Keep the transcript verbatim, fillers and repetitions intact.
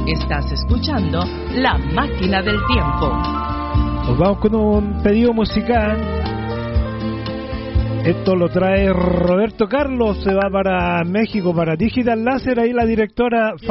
Estás escuchando La Máquina del Tiempo. Nos vamos con un pedido musical. Esto lo trae Roberto Carlos, se va para México, para Digital Láser, ahí la directora